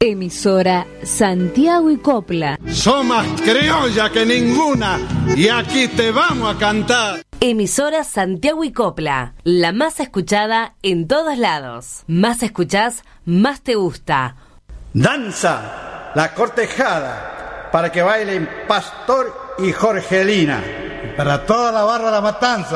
Emisora Santiago y Copla. Sos más criolla que ninguna y aquí te vamos a cantar. Emisora Santiago y Copla, la más escuchada en todos lados. Más escuchás, más te gusta. Danza, la cortejada, para que bailen Pastor y Jorgelina. Para toda la barra La Matanza.